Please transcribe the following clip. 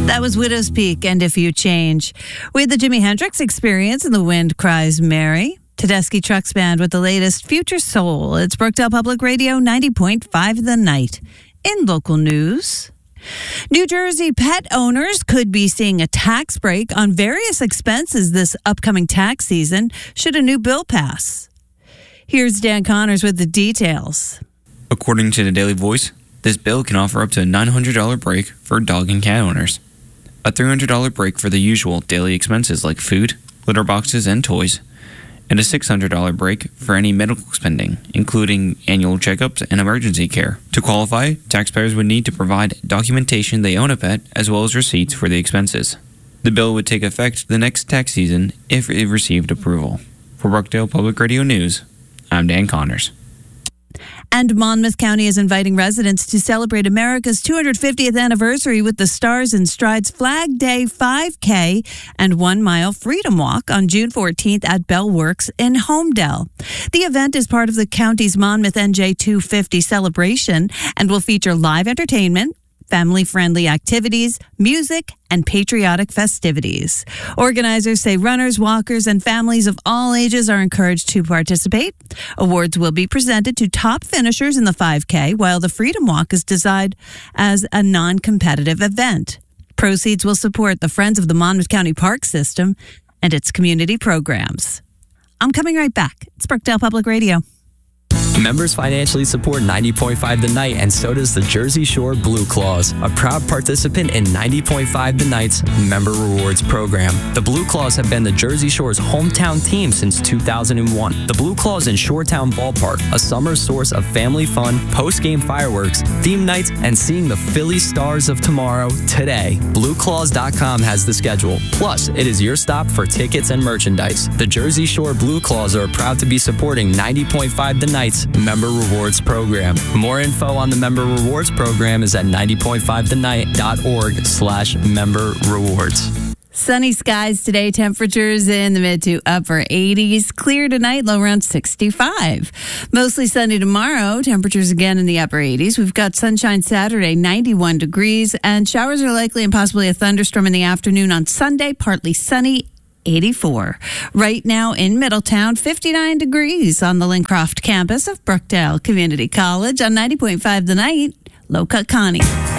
That was Widow's Peak and If You Change. We had the Jimi Hendrix Experience and The Wind Cries Mary. Tedeschi Trucks Band with the latest Future Soul. It's Brookdale Public Radio 90.5 The Night. In local news, New Jersey pet owners could be seeing a tax break on various expenses this upcoming tax season should a new bill pass. Here's Dan Connors with the details. According to the Daily Voice, this bill can offer up to a $900 break for dog and cat owners, a $300 break for the usual daily expenses like food, litter boxes, and toys, and a $600 break for any medical spending, including annual checkups and emergency care. To qualify, taxpayers would need to provide documentation they own a pet, as well as receipts for the expenses. The bill would take effect the next tax season if it received approval. For Brookdale Public Radio News, I'm Dan Connors. And Monmouth County is inviting residents to celebrate America's 250th anniversary with the Stars and Strides Flag Day 5K and 1 mile Freedom Walk on June 14th at Bell Works in Homedale. The event is part of the county's Monmouth NJ 250 celebration and will feature live entertainment, family-friendly activities, music, and patriotic festivities. Organizers say runners, walkers, and families of all ages are encouraged to participate. Awards will be presented to top finishers in the 5K, while the Freedom Walk is designed as a non-competitive event. Proceeds will support the Friends of the Monmouth County Park System and its community programs. I'm coming right back. It's Brookdale Public Radio. Members financially support 90.5 The Night, and so does the Jersey Shore Blue Claws, a proud participant in 90.5 The Night's Member Rewards program. The Blue Claws have been the Jersey Shore's hometown team since 2001. The Blue Claws in Shoretown Ballpark, a summer source of family fun, post-game fireworks, theme nights, and seeing the Philly Stars of tomorrow today. BlueClaws.com has the schedule. Plus, it is your stop for tickets and merchandise. The Jersey Shore Blue Claws are proud to be supporting 90.5 The Night's Member Rewards program. More info on the Member Rewards program is at 90.5thennight.org/member rewards. Sunny skies today, temperatures in the mid to upper 80s. Clear tonight, low around 65. Mostly sunny tomorrow, temperatures again in the upper 80s. We've got sunshine Saturday, 91 degrees, and showers are likely and possibly a thunderstorm in the afternoon on Sunday, partly sunny, 84. Right now in Middletown, 59 degrees on the Lincroft campus of Brookdale Community College on 90.5 The Night. Low Cut Connie.